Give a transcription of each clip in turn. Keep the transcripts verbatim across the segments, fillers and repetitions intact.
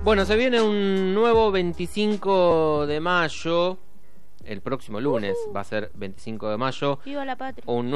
Bueno, se viene un nuevo veinticinco de mayo. El próximo lunes uh-huh. va a ser veinticinco de mayo. ¡Viva la patria! Un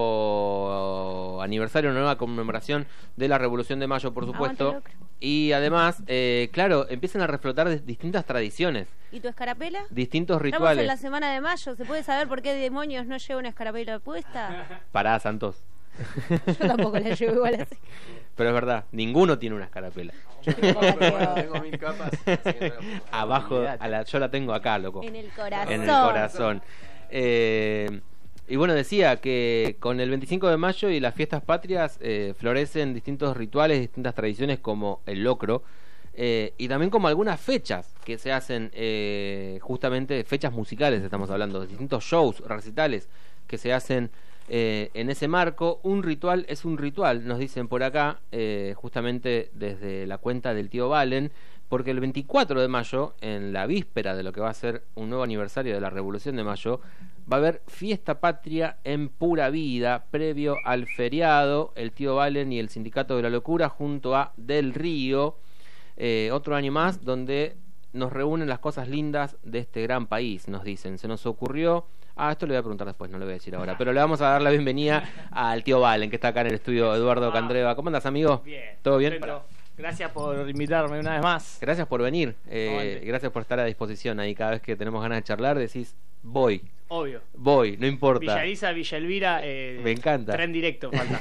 nuevo aniversario, una nueva conmemoración de la Revolución de Mayo, por supuesto. Y además, eh, claro, empiezan a reflotar distintas tradiciones. ¿Y tu escarapela? Distintos Estamos rituales. en la semana de mayo. ¿Se puede saber por qué demonios no lleva una escarapela puesta? Pará, Santos. Yo tampoco la llevo igual así. Pero es verdad, ninguno tiene una escarapela. Yo tengo, bueno, tengo mil capas. Abajo, a la, yo la tengo acá, loco. En el corazón. En el corazón. Eh, y bueno, decía que con el veinticinco de mayo y las fiestas patrias eh, florecen distintos rituales, distintas tradiciones como el locro. Eh, y también como algunas fechas que se hacen, eh, justamente fechas musicales estamos hablando, de distintos shows, recitales que se hacen eh, en ese marco. Un ritual es un ritual, nos dicen por acá, eh, justamente desde la cuenta del tío Valen, porque el veinticuatro de mayo, en la víspera de lo que va a ser un nuevo aniversario de la Revolución de Mayo, va a haber fiesta patria en Pura Vida, previo al feriado. El tío Valen y el Sindicato de la Locura junto a Del Río, eh, otro año más donde nos reúnen las cosas lindas de este gran país, nos dicen. Se nos ocurrió... Ah, esto le voy a preguntar después, no le voy a decir ahora. Pero le vamos a dar la bienvenida al tío Valen, que está acá en el estudio, Eduardo ah, Candreva. ¿Cómo andas, amigo? Bien. ¿Todo bien? Pero, gracias por invitarme una vez más. Gracias por venir. Eh, gracias por estar a disposición ahí. Cada vez que tenemos ganas de charlar, decís, voy. Obvio. Voy, no importa. Villa Elisa, Villa Elvira. Eh, Me encanta. Tren directo, falta.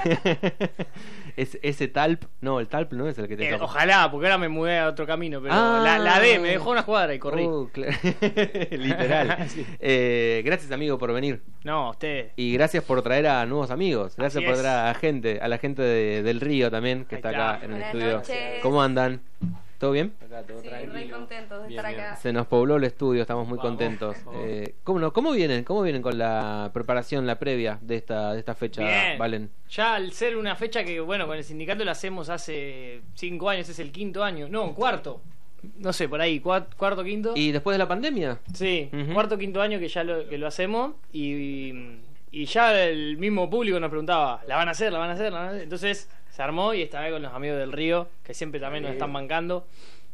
es, ese Talp, no, el Talp no es el que te eh, toca. Ojalá, porque ahora me mudé a otro camino, pero ah, la, la D me dejó una cuadra y corrí. Uh, claro. Literal. Sí. eh, gracias, amigo, por venir. No, usted. Y gracias por traer a nuevos amigos. Gracias Así por es. traer a gente, a la gente de, del Río también, que Ahí está, está acá en el Buenas estudio. noches. ¿Cómo andan? ¿Todo bien? Acá, todo Sí, tranquilo. muy contentos de Bien, estar bien. acá. Se nos pobló el estudio, estamos muy Vamos, contentos. vamos. Eh, ¿cómo, no? ¿Cómo vienen? ¿Cómo vienen con la preparación, la previa de esta de esta fecha, Bien. Valen? Ya al ser una fecha que, bueno, con el sindicato la hacemos hace cinco años, es el quinto año. No, cuarto. No sé, por ahí, cuarto, cuarto quinto. ¿Y después de la pandemia? Sí, Ujú. cuarto quinto año que ya lo, que lo hacemos y, y ya el mismo público nos preguntaba, ¿la van a hacer? ¿La van a hacer? ¿La van a hacer? Entonces se armó y esta vez con los amigos del Río, que siempre también nos están bancando.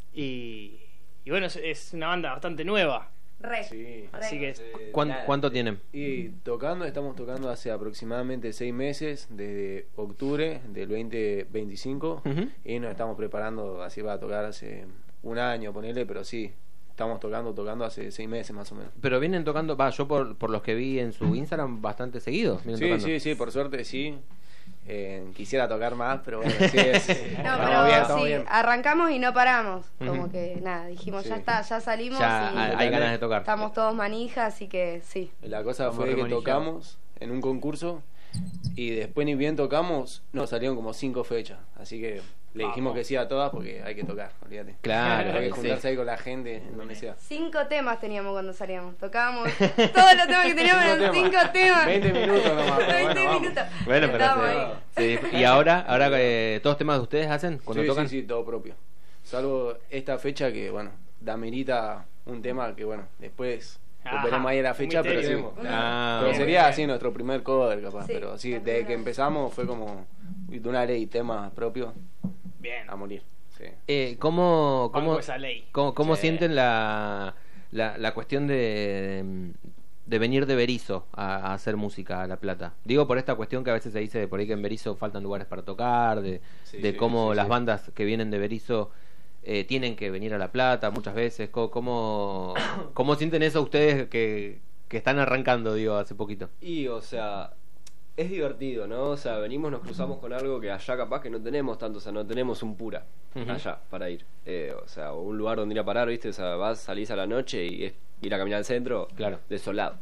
Y, y bueno, es, es una banda bastante nueva. Re. Sí. Así que Eh, ¿Cuán- nada. ¿Cuánto tienen? Y tocando, estamos tocando hace aproximadamente seis meses, desde octubre del veinte veinticinco, Ujú. y nos estamos preparando, así va a tocar hace un año, ponele, pero sí, estamos tocando, tocando hace seis meses más o menos. Pero vienen tocando, va, yo por, por los que vi en su Instagram, bastante seguidos. Vienen Sí, tocando. sí, sí, por suerte sí. Eh, quisiera tocar más, pero bueno, sí es. No, estamos pero bien, estamos sí, bien. arrancamos y no paramos. Como Ujú. que nada, dijimos Sí. ya está, ya salimos Ya y hay, hay ganas de tocar. estamos todos manijas, así que sí. La cosa Estamos fue que remanillados. tocamos en un concurso y después ni bien tocamos, nos salieron como cinco fechas. Así que le dijimos Vamos. que sí a todas porque hay que tocar, olvídate. Claro, Hay que sí. juntarse ahí con la gente, en donde sea. Cinco temas teníamos cuando salíamos. Tocábamos todos los temas que teníamos, eran Cinco cinco temas. veinte minutos nomás, pero veinte bueno, vamos. minutos. Bueno, pero Estábamos sí. ahí. Sí. Y ahora, ahora eh, todos temas de ustedes hacen cuando Sí, tocan. sí, sí, todo propio. Salvo esta fecha que, bueno, da merita un tema que, bueno, después Ajá, veremos ahí a la un fecha, pero sí. misterio. Ah, Pero bueno. sería así nuestro primer cover, capaz. Sí, pero sí, la desde primera que vez. empezamos fue como de una ley, temas propios bien. a morir. Sí. Eh, ¿Cómo, Banco cómo, esa ley. cómo, cómo Sí. sienten la, la, la cuestión de, de venir de Berizo a, a hacer música a La Plata? Digo por esta cuestión que a veces se dice por ahí que en Berizo faltan lugares para tocar, de, Sí, de sí, cómo sí, las sí. bandas que vienen de Berizo eh, tienen que venir a La Plata muchas veces. ¿Cómo, cómo, cómo sienten eso ustedes que, que están arrancando, digo, hace poquito? Y, o sea, es divertido, ¿no? O sea, venimos, nos cruzamos con algo que allá capaz que no tenemos tanto, o sea, no tenemos un pura Ujú. allá para ir. Eh, o sea, o un lugar donde ir a parar, ¿viste? O sea, vas, salís a la noche y es ir a caminar al centro, Claro. desolado.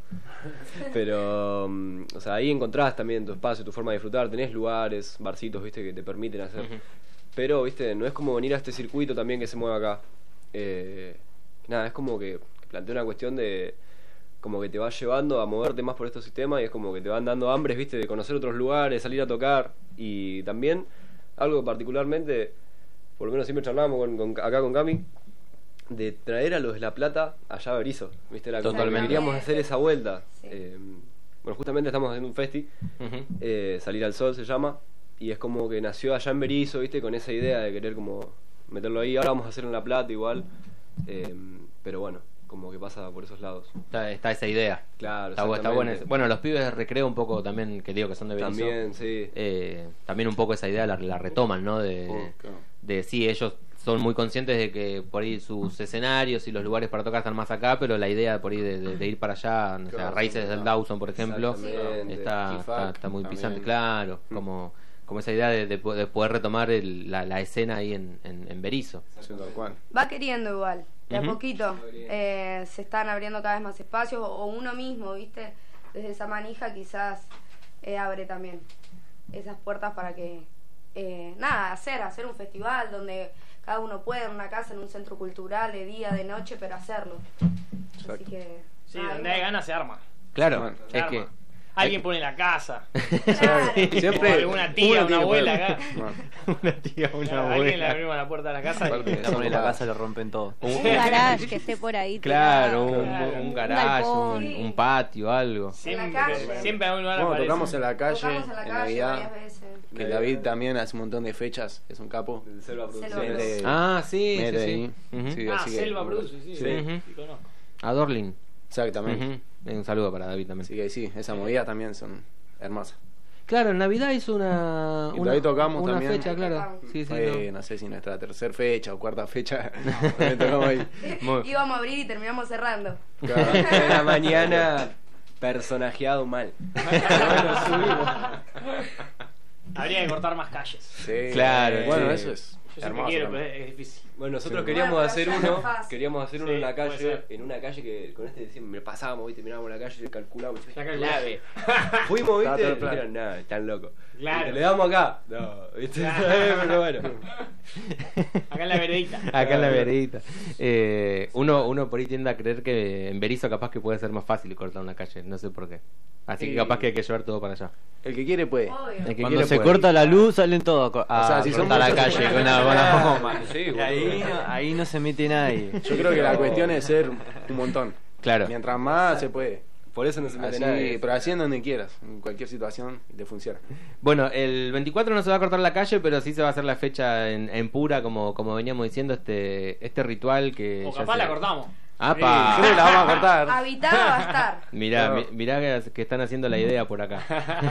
Pero, mm, o sea, ahí encontrás también tu espacio, tu forma de disfrutar, tenés lugares, barcitos, ¿viste? Que te permiten hacer. Ujú. Pero, ¿viste? No es como venir a este circuito también que se mueve acá. Eh, nada, es como que plantea una cuestión de como que te va llevando a moverte más por estos sistemas y es como que te van dando hambres, viste, de conocer otros lugares, salir a tocar. Y también algo que particularmente, por lo menos siempre charlábamos con, con- acá con Cami, de traer a los de La Plata allá a Berizo, viste, la Totalmente. queríamos hacer esa vuelta. Sí. Eh, bueno, justamente estamos haciendo un festi, Ujú. eh, Salir al Sol se llama, y es como que nació allá en Berizo, viste, con esa idea de querer como meterlo ahí. Ahora vamos a hacer en La Plata igual, eh, pero bueno, como que pasa por esos lados. Está, está esa idea. Claro, Está, bu- está exactamente. buena esa- Bueno, los pibes de recreo un poco también, que digo que son de Berizo. También, sí. eh, también un poco esa idea la, la retoman, ¿no? De, Oh, claro. de sí, ellos son muy conscientes de que por ahí sus escenarios y los lugares para tocar están más acá, pero la idea por ahí de, de- de ir para allá, no sé, Claro, Raíces del Dawson, por ejemplo, Exactamente. está, Kifac está, está muy también. pisante, claro, Mm. como, como esa idea de, de po- de poder retomar el- la, la escena ahí en, en, en Berizo. Sí, tal cual. Va queriendo igual, de a Ujú. poquito. Va queriendo. Eh, se están abriendo cada vez más espacios, o, o uno mismo, ¿viste? Desde esa manija quizás eh, abre también esas puertas para que, eh, nada, hacer, hacer un festival donde cada uno pueda, en una casa, en un centro cultural, de día, de noche, pero hacerlo. Así Exacto. que... Sí, nada, donde igual. hay ganas se arma. Claro, Bueno, Se es arma. que... Alguien pone la casa. Claro. Siempre O alguna tía, uno una tiene abuela poder. acá. Bueno, una tía, una Claro, alguien le abuela. abrimos la puerta de la casa Aparte, y... Son La ponen en la copadas. casa y lo rompen todo. Un garage que esté por ahí. Claro, tirado. un, Claro. un garage, un, galpón. un patio, algo. Siempre, En la calle. siempre a un lugar bueno, aparece. tocamos en la calle, Tocamos en la en calle Navidad. varias veces. Que David también hace un montón de fechas, es un capo. De Selva Producciones. Selva Mete- Ah, sí, sí, mete sí. ahí. Ujú. Sí, Ah, así que- Selva Produce, sí, sí, Sí. Ujú. sí, conozco. A Dorlin. Exactamente. Ujú. Un saludo para David también. Así que sí, esas movidas también son hermosas. Claro, en Navidad hizo una, Y una, ahí tocamos una también. fecha, claro. Tocamos. Sí, sí, Fue, no. no sé si nuestra tercera fecha o cuarta fecha. También tocamos ahí. Muy- Íbamos a abrir y terminamos cerrando. Claro. En la mañana, personajeado mal. Habría que cortar más calles. Sí. Claro, Bueno, sí. eso es Yo siempre hermoso. quiero, también. pero es, es difícil. Bueno, nosotros Sí. queríamos Bueno, hacer pero ya no uno, es fácil. queríamos hacer uno Sí, en la puede calle, ser. en una calle que con este decíamos, me pasábamos, viste, mirábamos la calle y calculábamos, Ya ya calculé. fuimos, Estaba viste, todo el y plan. dijeron, no, están locos. Claro. Y le damos acá, no, viste, pero bueno. Acá en la veredita. Acá en la veredita. Eh, uno, uno por ahí tiende a creer que en Berizo capaz que puede ser más fácil cortar una calle, no sé por qué. Así que Sí. capaz que hay que llevar todo para allá. El que quiere puede. Obvio. El que Cuando quiere se puede. corta la luz salen todos a, co- a O sea, si son cortar la muchos- calle con la, con la goma. Sí, Y boludo. ahí, no, ahí no se mete nadie. Yo creo que la cuestión es ser un montón. Claro. Mientras más se puede. Por eso no se mete Así, nadie. pero así en donde quieras, en cualquier situación te funciona. Bueno, el veinticuatro no se va a cortar la calle, pero sí se va a hacer la fecha en, en Pura, como, como veníamos diciendo, este este ritual que... O ya capaz se- la cortamos. ¡Apa! Creo que la vamos a cortar. Habitada va a estar. Mirá, No. mi- mirá que, que están haciendo la idea por acá.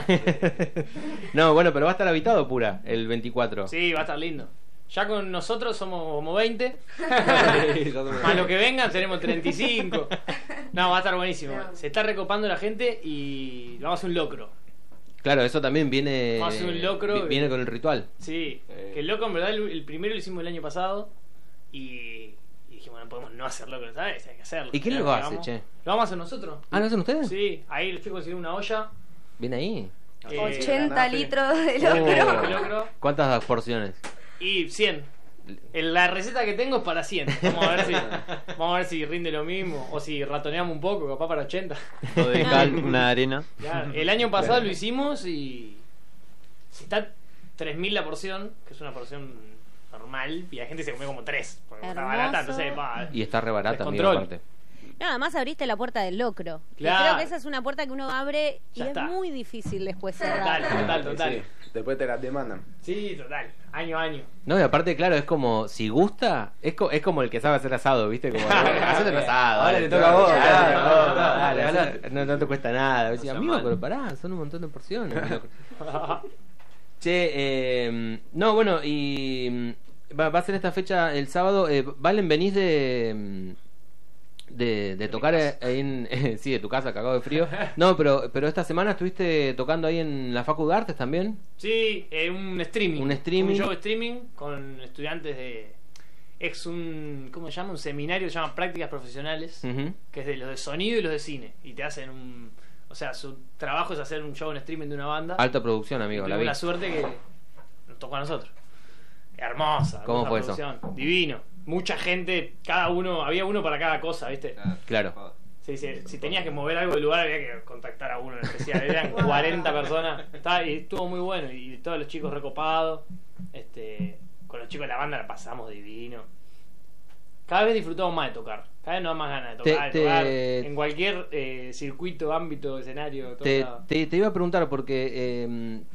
No, bueno, pero va a estar habitado Pura el veinticuatro. Sí, va a estar lindo. Ya con nosotros somos como veinte. Sí, ya somos- Más lo que vengan tenemos treinta y cinco. No, va a estar buenísimo. No. Se está recopando la gente y vamos a hacer un locro. Claro, eso también viene... Vamos a hacer un locro vi- y- Viene con el ritual. Sí, Eh. que el loco en verdad el, el primero lo hicimos el año pasado y, y dijimos, no podemos no hacer locro, ¿sabes? Hay que hacerlo. ¿Y quién Ya lo hace, llegamos. che? Lo vamos a hacer nosotros. Ah, ¿no son ustedes? Sí, ahí los chicos consiguieron una olla. Viene ahí. eh, ochenta Granate. litros de Oh. locro. de locro ¿Cuántas porciones? y cien. El- La receta que tengo es para cien. Vamos a ver si vamos a ver si rinde lo mismo o si ratoneamos un poco, capaz para ochenta. Todo de cal, una de arena. Claro, el año pasado lo hicimos y si está tres mil la porción, que es una porción normal, y la gente se comió como tres, porque está Hermoso. barata, entonces pa, Y está re barata, amigo, Descontrol. aparte. No, además abriste la puerta del locro. Y Claro. creo que esa es una puerta que uno abre y Ya es está. muy difícil después Total, cerrar. total, total. Sí, después te las demandan. Sí, total. Año a año. No, y aparte, claro, es como, si gusta, es, co- es como el que sabe hacer asado, ¿viste? Como, hacete un asado. Ahora dale, te toca a vos, dale, claro, dale, claro, dale, claro. hacete- no, no te cuesta nada. Decía, sea amigo, mal. pero pará, son un montón de porciones. loco". Che, eh, no, bueno, y mm, va, va a ser esta fecha el sábado. Eh, Valen, venís de... mm, De, de tocar eh, ahí en... sí, de tu casa, cagado de frío. No, pero pero esta semana estuviste tocando ahí en la Facu de Artes también. Sí, eh, un streaming. Un streaming. Un show streaming con estudiantes de. Es un. ¿Cómo se llama? Un seminario que se llama Prácticas Profesionales. Ujú. Que es de los de sonido y los de cine. Y te hacen un. O sea, su trabajo es hacer un show en streaming de una banda. Alta producción, amigo, la Tuvimos vi. la suerte que nos tocó a nosotros. Hermosa. ¿Cómo hermosa fue eso? producción. Divino. Mucha gente, cada uno, había uno para cada cosa, ¿viste? Claro. Sí, sí, si tenías que mover algo del lugar había que contactar a uno en especial. Eran cuarenta personas. Estaba, y estuvo muy bueno. Y todos los chicos recopados. Este, con los chicos de la banda la pasamos divino. Cada vez disfrutamos más de tocar. Cada vez nos da más ganas de Te- tocar. de te- tocar en cualquier eh, circuito, ámbito, escenario. Todo Te, lado. te, te iba a preguntar porque eh,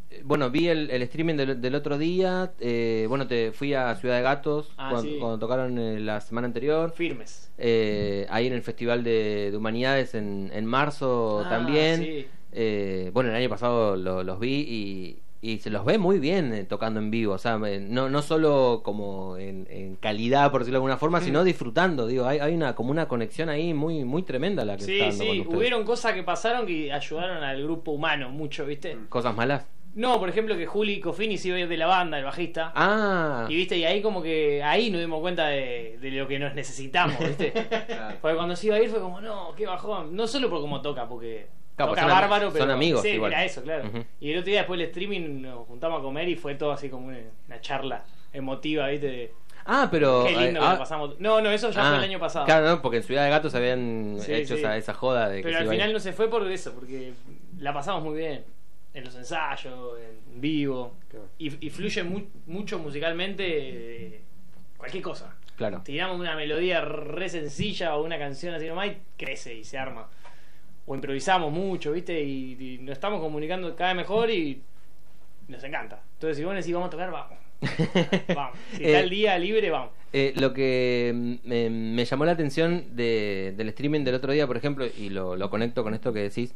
bueno, vi el, el streaming del, del otro día. eh, bueno, te fui a Ciudad de Gatos Ah, cuando, sí. cuando tocaron eh, la semana anterior. Firmes. Eh, ahí en el Festival de, de Humanidades en, en marzo Ah, también. sí. Eh, bueno, el año pasado lo- los vi y, y se los ve muy bien eh, tocando en vivo. O sea, eh, no, no solo como en, en calidad, por decirlo de alguna forma, sino disfrutando. Digo, hay, hay una como una conexión ahí muy muy tremenda la que está Sí, dando con sí, ustedes. hubieron cosas que pasaron que ayudaron al grupo humano mucho, ¿viste? ¿Cosas malas? No, por ejemplo, que Juli Cofini se iba a ir de la banda, el bajista. Ah, Y viste, y ahí como que ahí nos dimos cuenta de, de lo que nos necesitamos, ¿viste? Porque cuando se iba a ir fue como, no, qué bajón. No solo por cómo toca, porque Claro, toca son am- bárbaro, son pero amigos sí, igual. era eso, claro. Ujú. Y el otro día después del streaming nos juntamos a comer y fue todo así como una, una charla emotiva, ¿viste? De, ah, pero qué lindo eh, que ah, la pasamos. No, no, eso ya ah, fue el año pasado. Claro, no, porque en Ciudad de Gatos habían Sí, hecho sí. Esa, esa joda de que Pero se al iba a ir. final no se fue por eso, porque la pasamos muy bien. En los ensayos, en vivo. Claro. Y, y fluye mu- mucho musicalmente eh, cualquier cosa. Claro. Tiramos una melodía re sencilla o una canción así nomás y crece y se arma. O improvisamos mucho, ¿viste? Y, y nos estamos comunicando cada vez mejor y nos encanta. Entonces, si vos decís vamos a tocar, vamos. Vamos. Si está Eh, el día libre, vamos. Eh, lo que mm, me, me llamó la atención de, del streaming del otro día, por ejemplo, y lo, lo conecto con esto que decís,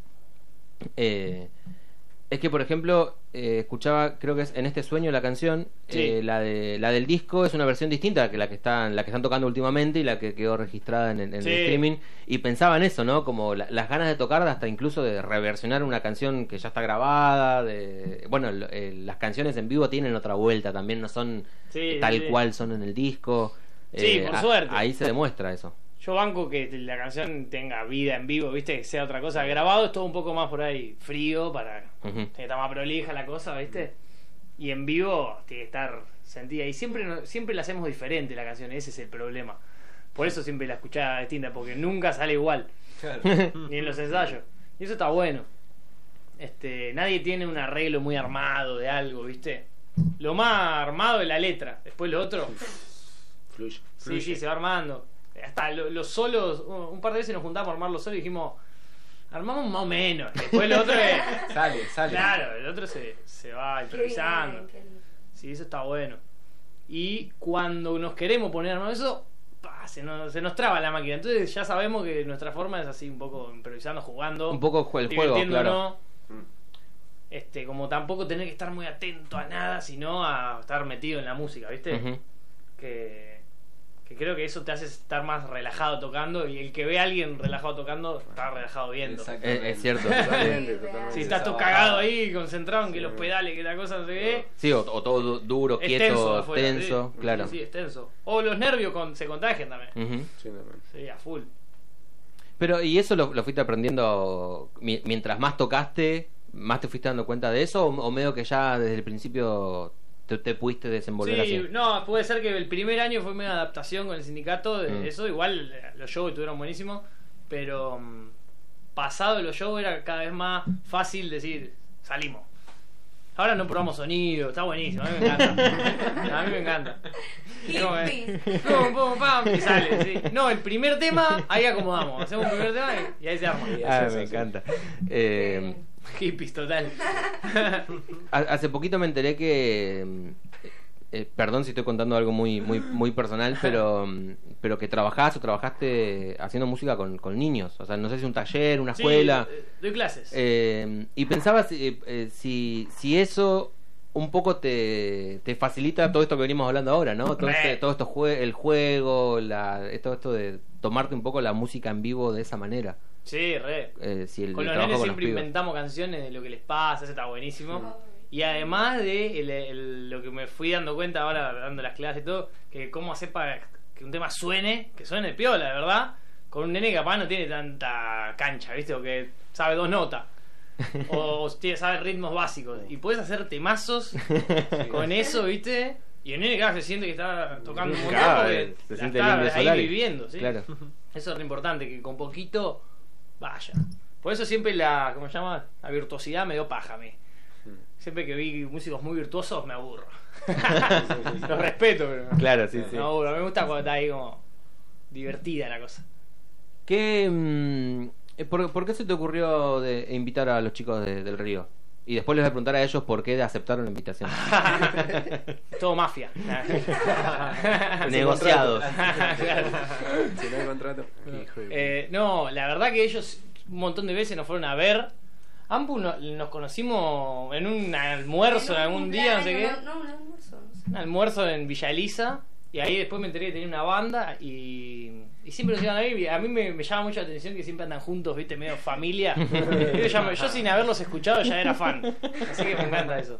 eh, es que, por ejemplo, eh, escuchaba, creo que es En este sueño la canción, Sí. eh, la de la del disco es una versión distinta que la que están la que están tocando últimamente y la que quedó registrada en, el- en Sí. el streaming, y pensaba en eso, ¿no? Como la- las ganas de tocar, hasta incluso de reversionar una canción que ya está grabada, de bueno, el- el- las canciones en vivo tienen otra vuelta, también no son Sí, tal sí. cual son en el disco. Sí, por a- suerte. Ahí se demuestra eso. Yo banco que la canción tenga vida en vivo, ¿viste? Que sea otra cosa. Grabado es todo un poco más por ahí frío para Ujú. que está más prolija la cosa, ¿viste? Y en vivo tiene que estar sentida. Y siempre no- siempre la hacemos diferente la canción, ese es el problema. Por eso siempre la escuchaba distinta, porque nunca sale igual. Ni en los ensayos. Y eso está bueno. Este, nadie tiene un arreglo muy armado de algo, ¿viste? Lo más armado es la letra. Después lo otro, Fluye. sí, sí, se va armando. Hasta lo- los solos, un un par de veces nos juntamos a armar los solos y dijimos, armamos más o menos. Después lo otro es, Sale, sale. claro, el otro se, se va Qué improvisando. bien, qué lindo. Sí, eso está bueno. Y cuando nos queremos poner a armar eso, pa, se, nos, se nos traba la máquina. Entonces ya sabemos que nuestra forma es así, un poco improvisando, jugando. Un poco ju- el juego, divirtiéndonos. Mm. Este, como tampoco tener que estar muy atento a nada, sino a estar metido en la música, ¿viste? Ujú. que, que creo que eso te hace estar más relajado tocando, y el que ve a alguien relajado tocando está relajado viendo. Exactamente. Es- es cierto. Totalmente, Sí, totalmente. Si estás todo Esa cagado bajada. ahí, concentrado en que Sí. los pedales, que la cosa no se ve, Sí, o, o todo du- duro, es quieto, tenso afuera, tenso, sí. claro. Sí, sí, es tenso. O los nervios con, se contagian también. Ujú. Sí, también. Sí, a full. Pero, ¿y eso lo, lo fuiste aprendiendo mi- mientras más tocaste, más te fuiste dando cuenta de eso? ¿O, o medio que ya desde el principio te, te pudiste desenvolver Sí, así? no, puede ser que el primer año fue medio adaptación con el sindicato, de Mm. eso igual eh, los shows estuvieron buenísimos, pero mm, pasado los shows era cada vez más fácil decir, salimos. Ahora no probamos sonido, está buenísimo, a mí me encanta. A mí me encanta. No, eh, pum, pum, pam, y sale, sí. No, el primer tema, ahí acomodamos, hacemos un primer tema y, y ahí se arma. Ah, Sí, me sí, encanta. Eh, Hippies total. ha- hace poquito me enteré que... mm, eh, perdón si estoy contando algo muy muy muy personal, pero mm, pero que trabajás o trabajaste haciendo música con, con niños. O sea, no sé si un taller, una Sí, escuela... eh, doy clases. Eh, y pensaba si, eh, si, si eso un poco te, te facilita todo esto que venimos hablando ahora, ¿no? Todo, Re. este, todo esto jue- el juego, la, esto, esto de tomarte un poco la música en vivo de esa manera. Sí, re. Eh, si el, Con el los trabajo nenes con siempre pibes. inventamos canciones de lo que les pasa, eso está buenísimo. Y además de el- el- lo que me fui dando cuenta ahora dando las clases y todo, que cómo hacer para que un tema suene, que suene piola, de verdad, con un nene que capaz no tiene tanta cancha, ¿viste? O que sabe dos notas. O tiene- sabe ritmos básicos. Y puedes hacer temazos con eso, ¿viste? Y el nene claro, se siente que está tocando un montón Claro, porque eh, se la siente está el Indio ahí Solari. viviendo, ¿sí? Claro. Eso es lo importante, que con poquito vaya. Por eso siempre la, ¿cómo se llama? La virtuosidad me dio paja a mí. Siempre que vi músicos muy virtuosos me aburro. Los respeto, pero Claro, sí, sí. me aburro. Me gusta cuando está ahí como divertida la cosa. ¿Qué, mm, eh, por, por qué se te ocurrió de invitar a los chicos de- del Río? Y después les voy a preguntar a ellos por qué aceptaron la invitación. Todo mafia. Negociados. Claro. Si no hay contrato. Hijo de... Eh, no, la verdad que ellos un montón de veces nos fueron a ver. Ampu no- nos conocimos en un almuerzo en algún día, no sé qué. No, no, un almuerzo, no sé. Un almuerzo en Villa Elisa. Y ahí después me enteré que tenía una banda y, y siempre nos iban a ver. Y a mí me, me llama mucho la atención que siempre andan juntos, viste, medio familia. yo, ya me- yo sin haberlos escuchado ya era fan. Así que me encanta eso.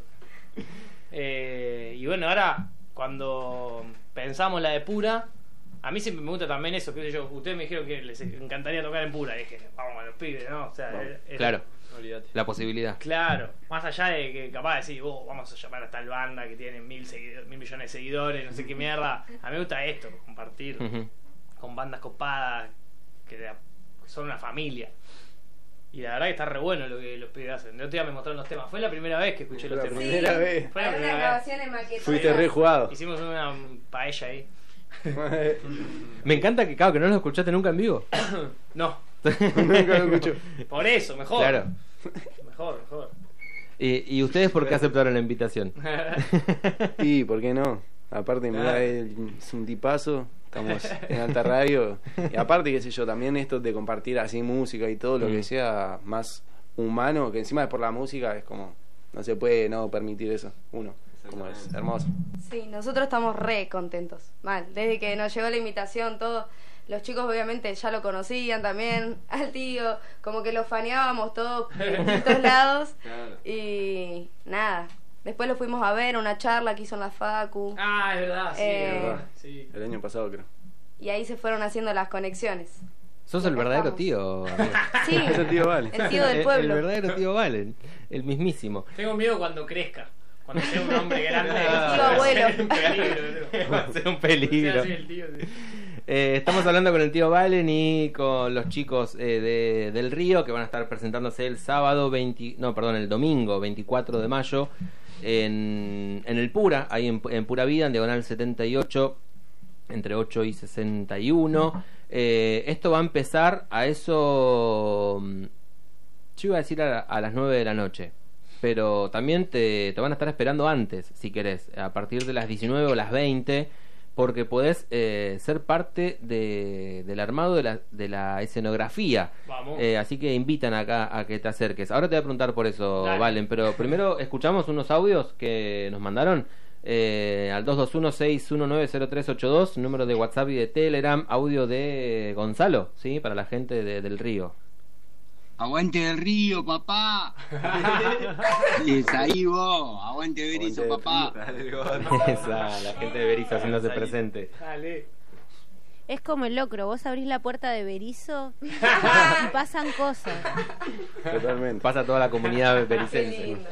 Eh, y bueno, ahora cuando pensamos la de Pura, a mí siempre me gusta también eso. Que yo, ustedes me dijeron que les encantaría tocar en Pura. Y dije, vamos a los pibes, ¿no? O sea, es- es- Claro, Olvídate. la posibilidad. Claro, más allá de que capaz de decir, oh, vamos a llamar a tal banda que tiene mil, seguidores, mil millones de seguidores, no sé qué mierda. A mí me gusta esto, compartir Ujú. con bandas copadas que de- que son una familia. Y la verdad que está re bueno lo que los pibes hacen. El otro día me mostraron los temas. Fue la primera vez que escuché Fue los la temas. primera Sí. vez. Fue la Hay una primera vez. grabación en maqueta. Fuiste re jugado. Hicimos una paella ahí. Me encanta que, claro, que no lo escuchaste nunca en vivo. No, Nunca lo escucho. por eso, mejor. Claro. Mejor, mejor. ¿Y, y ustedes por qué aceptaron la invitación? Y, ¿por qué no? Aparte, mirá, él es un tipazo. Estamos en Alta Radio. Y aparte, qué sé yo, también esto de compartir así música y todo lo Mm. que sea más humano, que encima es por la música, es como. No se puede no permitir eso. Uno. Como es hermoso. Sí, nosotros estamos re contentos. Mal, desde que nos llegó la invitación, todos los chicos obviamente ya lo conocían también, al tío, como que lo faneábamos todos de distintos lados. Claro. Y nada, después lo fuimos a ver, una charla que hizo en la Facu. Ah, es verdad, sí, Eh, es verdad. Sí. El año pasado, creo. Y ahí se fueron haciendo las conexiones. Sos Y el acá verdadero estamos. tío, amigo. Sí, Es el tío Vale. el tío del El- pueblo. El, verdadero tío Valen, el mismísimo. Tengo miedo cuando crezca. Cuando sea un hombre grande. Ah, tío abuelo. Va a ser un peligro. Va a ser un O peligro. sea, sí, el tío, sí. Eh, estamos hablando con el tío Valen y con los chicos eh, de, del Río que van a estar presentándose el sábado veinte, no, perdón, el domingo veinticuatro de mayo en, en el Pura, ahí en, en Pura Vida, en Diagonal setenta y ocho, entre ocho y sesenta y uno. Eh, esto va a empezar a eso, mm, yo iba a decir a, a las nueve de la noche, pero también te, te van a estar esperando antes, si querés, a partir de las diecinueve o las veinte, porque podés eh, ser parte de, del armado de la, de la escenografía. Vamos. Eh, así que invitan acá a que te acerques. Ahora te voy a preguntar por eso, Dale. Valen, pero primero escuchamos unos audios que nos mandaron eh, al dos dos uno, seis uno nueve, cero tres ocho dos, número de WhatsApp y de Telegram, audio de Gonzalo, ¿sí? Para la gente de- del Río. Aguante del Río, papá. Es ahí vos. Aguante Berizo, Aguante papá. Dale, el gol. Esa, la gente de Berizo haciéndose Salí. presente. Dale. Es como el locro, vos abrís la puerta de Berizo y pasan cosas. Totalmente. Pasa toda la comunidad Qué bericense. lindo.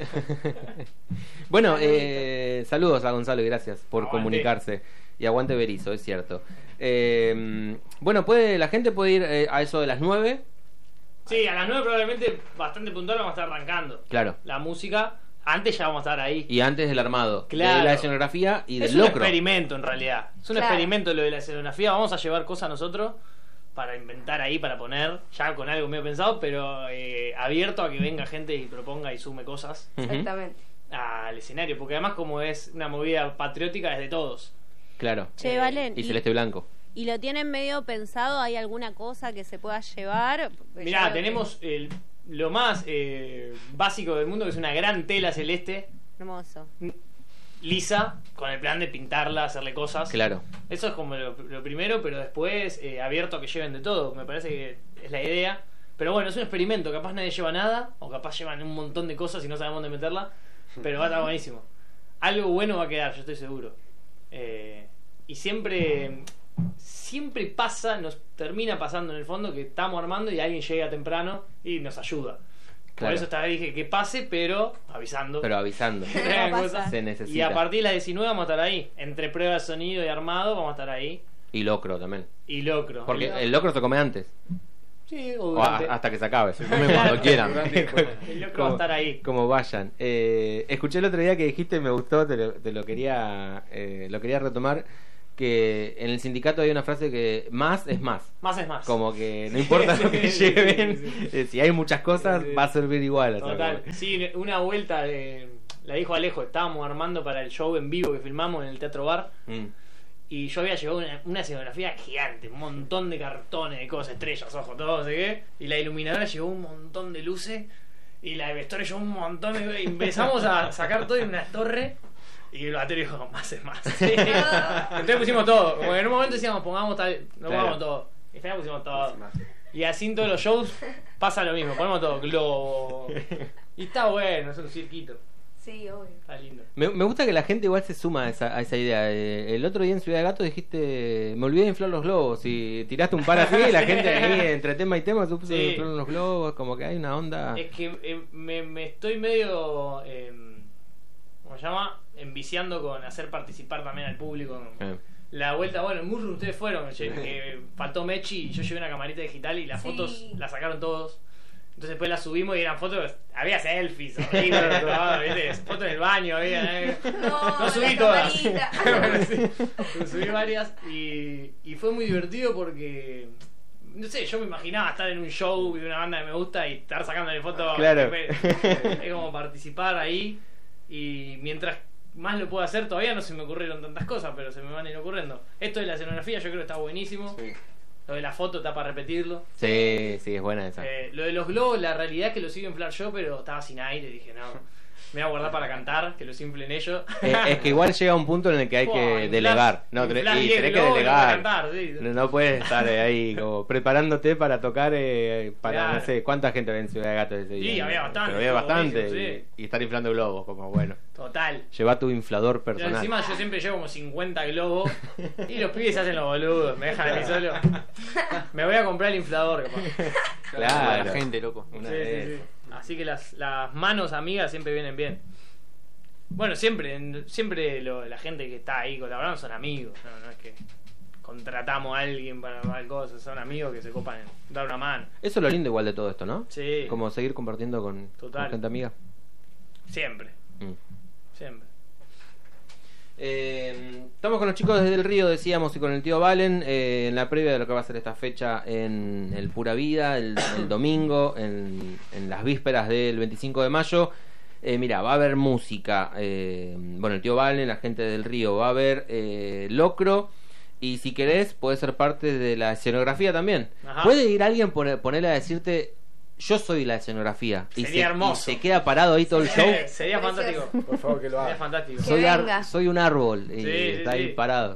Bueno, eh, saludos a Gonzalo y gracias por Aguante. comunicarse. Y aguante Berizo, es cierto. Eh, bueno, puede la gente puede ir eh, a eso de las nueve. Sí, a las nueve probablemente bastante puntual vamos a estar arrancando. Claro. La música, antes ya vamos a estar ahí. Y antes del armado. Claro. De la escenografía y es del un locro. experimento en realidad. Es un Claro. experimento lo de la escenografía. Vamos a llevar cosas nosotros para inventar ahí, para poner, ya con algo medio pensado, pero eh, abierto a que venga gente y proponga y sume cosas Ujú. Exactamente. al escenario. Porque además como es una movida patriótica es de todos. Claro. Che, Eh, Valen, Y y, celeste blanco. y lo tienen medio pensado, ¿hay alguna cosa que se pueda llevar? Porque Mirá, yo- tenemos el, lo más eh, básico del mundo, que es una gran tela celeste, Hermoso. lisa, con el plan de pintarla, hacerle cosas. Claro. Eso es como lo, lo primero, pero después eh, abierto a que lleven de todo. Me parece que es la idea. Pero bueno, es un experimento. Capaz nadie lleva nada, o capaz llevan un montón de cosas y no sabemos dónde meterla. Pero va a estar buenísimo. Algo bueno va a quedar, yo estoy seguro. Eh, y siempre, siempre pasa, nos termina pasando en el fondo que estamos armando y alguien llega temprano y nos ayuda. Por Claro. eso esta vez dije que pase, pero avisando. Pero avisando. Gran No cosa. pasa. Se necesita. Y a partir de las diecinueve vamos a estar ahí. Entre pruebas de sonido y armado vamos a estar ahí. Y locro también. Y locro. Porque Y- el locro se come antes. Sí, o O a- durante. hasta que se acabe. Se come Claro. cuando quieran. Durante y después. El locro va a estar ahí. Como vayan. Eh, escuché el otro día que dijiste, me gustó, te lo, te lo quería eh, lo quería retomar, que que en el sindicato hay una frase que más es más. Más es más. Como que no importa lo que Sí, lleven, sí, sí. eh, si hay muchas cosas, Sí. va a servir igual. o sea, Total. como- Sí, una vuelta de, la dijo Alejo, estábamos armando para el show en vivo que filmamos en el Teatro Bar. Mm. Y yo había llevado una, una escenografía gigante, un montón de cartones, de cosas, estrellas, ojos, todo, no sé qué. Y la iluminadora llevó un montón de luces. Y la de vestuario llevó un montón de... Y empezamos a sacar todo en una torre. Y el batería dijo, más es más. Entonces pusimos todo. Como que en un momento decíamos, pongamos tal... No Claro. pongamos todo. Y al final pusimos todo. Y así en todos los shows pasa lo mismo. Ponemos todo, globo. Y está bueno, es un cirquito. Sí, obvio. Está lindo. Me, me gusta que la gente igual se suma a esa, a esa idea. Eh, el otro día en Ciudad de Gato dijiste, me olvidé de inflar los globos. Y tiraste un par así y la Sí. gente ahí, entre tema y tema, se puso Sí. a inflar los globos. Como que hay una onda. Es que eh, me, me estoy medio... Eh, ¿Cómo se llama? Enviciando con hacer participar también al público. Eh. La vuelta, bueno, en Murru ustedes fueron, lle- que faltó Mechi y yo llevé una camarita digital y las Sí. fotos las sacaron todos. Entonces después las subimos y eran fotos, había selfies, horrible, todo, ¿viste? Fotos en el baño, había, eh. No, no subí la todas. camarita. Bueno, sí, subí varias y, y fue muy divertido porque, no sé, yo me imaginaba estar en un show de una banda que me gusta y estar sacándole fotos. Claro. Es como participar ahí y mientras más lo puedo hacer, todavía no se me ocurrieron tantas cosas, pero se me van a ir ocurriendo. Esto de la escenografía yo creo que está buenísimo. Lo de la foto está para repetirlo. Sí, sí, es buena esa. Eh, lo de los globos, la realidad es que los iba a inflar yo, pero estaba sin aire. Dije, no, me voy a guardar para cantar, que los inflen ellos. Eh, es que igual llega un punto en el que hay Buah, que inflás- delegar. No, tenés, inflás y diez tenés que globos y no delegar. podés cantar, sí. No, no puedes estar ahí como preparándote para tocar eh, para Claro. no sé cuánta gente ve en Ciudad de Gato ese día. Sí, había bastante, Pero había estuvo bastante buenísimo, y, sí. y estar inflando globos, como bueno. Total. Lleva tu inflador Pero personal. encima yo siempre llevo como cincuenta globos y los pibes se hacen los boludos, me dejan a mí solo. Me voy a comprar el inflador, capaz. Claro. La gente, loco. Una Sí, vez. sí, sí. Así que las, las manos amigas siempre vienen bien. Bueno, siempre, en- siempre lo- la gente que está ahí colaborando son amigos, no, no es que contratamos a alguien para tal cosa, son amigos que se copan en dar una mano. Eso es lo lindo igual de todo esto, ¿no? Sí, Como seguir compartiendo con, Total. con gente amiga. siempre, Mm. siempre. Eh, estamos con los chicos desde el Río, decíamos, y con el tío Valen, eh, en la previa de lo que va a ser esta fecha en el Pura Vida, el, el domingo, en, en las vísperas del veinticinco de mayo. Eh, mira, va a haber música, eh, bueno, el tío Valen, la gente del Río, va a haber eh, locro, y si querés, puede ser parte de la escenografía también. Ajá. Puede ir alguien por, ponerle a decirte, yo soy la escenografía, y Sería se, hermoso. y se queda parado ahí todo el show. Eh, sería Precioso. fantástico. Por favor, que lo Sería haga. fantástico. Que Soy, ar- venga. soy un árbol y Sí, sí, está ahí sí. parado.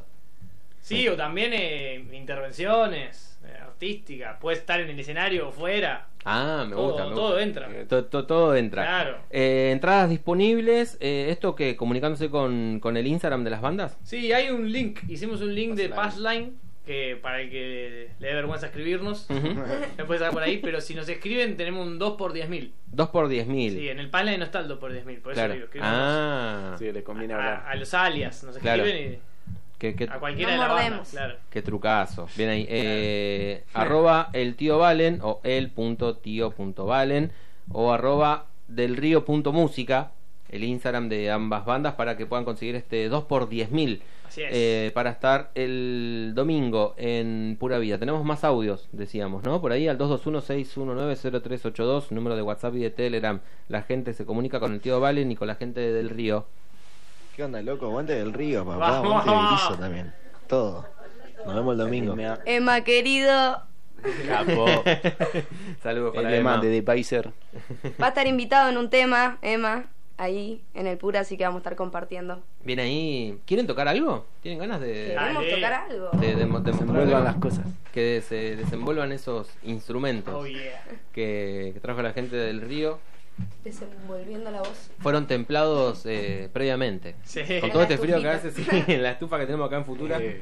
Sí, o también eh, intervenciones eh, artísticas, puede estar en el escenario o fuera. Ah, me Todo- gusta. me todo gusta. entra. Eh, to- to- todo entra. Claro. Eh, entradas disponibles. Eh, ¿Esto que comunicándose con, con el Instagram de las bandas? Sí, hay un link. Hicimos un link de Passline. Passline que para el que le dé vergüenza escribirnos, Ujú. me puede sacar por ahí. Pero si nos escriben, tenemos un dos por diez mil. dos por diez mil. Sí, en el Passline no está el dos por diez mil. Por eso Claro. digo, escribimos Ah, Sí, les conviene a, hablar. a los alias. Nos Claro. escriben qué, qué, y a cualquiera No de la banda. mordemos. Claro. qué trucazo. Bien ahí. Eh, arroba el tío Valen o el punto tío punto Valen o arroba del río punto música, el Instagram de ambas bandas, para que puedan conseguir este dos por diez mil. Así es. Eh, para estar el domingo en Pura Vida. Tenemos más audios, decíamos, ¿no? Por ahí al dos dos uno, seis uno nueve, cero tres ocho dos, número de WhatsApp y de Telegram. La gente se comunica con el tío Valen y con la gente del Río. ¿Qué onda, loco? Aguante del Río, papá. Vamos. Aguante Berizo también. Todo. Nos vemos el domingo. Emma, querido, Capo. Saludos El para de Emma. Man, de The Paiser. va a estar invitado en un tema, Emma, ahí en el Pura, así que vamos a estar compartiendo. Bien ahí. ¿Quieren tocar algo? ¿Tienen ganas de, Queremos Dale. tocar algo. de, de, de mostrar Desenvuelvan algo? las cosas. Que se desenvuelvan esos instrumentos Oh yeah. que, que trajo la gente del Río. Desenvolviendo la voz. Fueron templados eh, previamente. Sí. Con En todo la este frío que hace, estufita. sí, en la estufa que tenemos acá en Futura, Eh,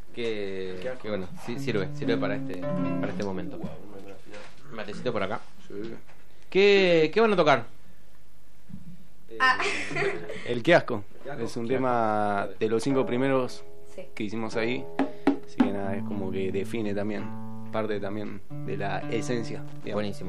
que, que bueno, sí, sirve, sirve para este, para este momento. Matecito por acá. ¿Qué, qué van a tocar? Ah. El Qué asco. Es un tema de los cinco primeros Sí. que hicimos ahí. Así que nada, es como que define también. Parte también de la esencia. digamos. Buenísimo.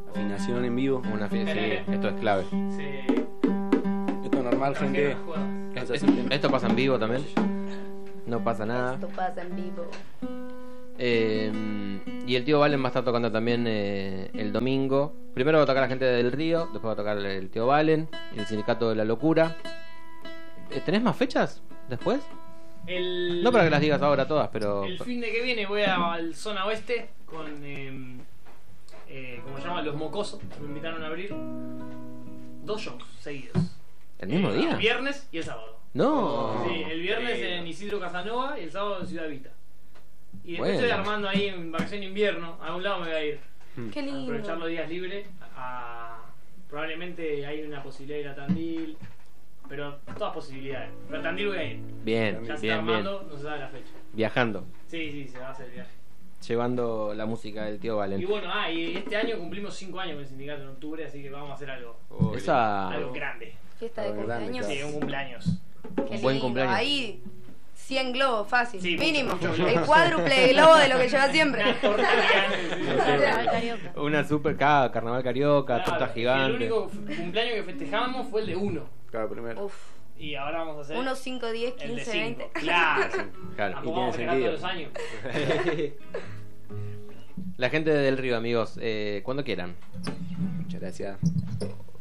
Afinación en vivo. Una fiesta, sí, esto es clave. Sí. Esto es normal, gente. Traje las once de Es- septiembre. esto pasa en vivo también. No pasa nada. Esto pasa en vivo. Eh, y el tío Valen va a estar tocando también eh, el domingo. Primero va a tocar la gente del Río, después va a tocar el tío Valen y el Sindicato de la Locura. Eh, ¿Tenés más fechas después? El, No para que las digas ahora todas, pero... El fin de que viene voy a, al zona oeste con, eh, eh, como se llama, Los Mocosos. Me invitaron a abrir dos shows seguidos. ¿El mismo Eh, día? El viernes y el sábado. No. Sí, el viernes en Isidro Casanova y el sábado en Ciudad Vita. Y después Bueno. estoy armando ahí en vacación invierno. A un lado me voy a ir. Qué A lindo. aprovechar los días libres. A, probablemente hay una posibilidad de ir a Tandil. Pero todas posibilidades. Pero a Tandil voy a ir. Bien, Ya se está bien, bien. armando, no se sabe la fecha. Viajando, Sí, sí, se va a hacer el viaje. llevando la música del tío Y Valen. bueno, ah, y este año cumplimos cinco años con el sindicato en octubre, así que vamos a hacer algo, Oh, Esa... algo grande. Fiesta de Algo grande, cumpleaños. claro. Sí, un cumpleaños. Qué Un buen lindo. cumpleaños. Ahí cien globos, fácil. Sí, mínimo. mucho, mucho. El cuádruple de globo de lo que lleva siempre. Una torta gigante, sí, sí, sí. Carnaval carioca. Una super ca- carnaval carioca, Claro, torta y gigante. El único f- cumpleaños que festejamos fue el de uno. Claro, primero. Uf. Y ahora vamos a hacer uno, cinco, diez, el de quince, cinco. veinte. Claro. Claro. Tampoco Y vamos a tiene festejar todos los sentido. años. La gente del Río, amigos, eh, cuando quieran. Muchas gracias.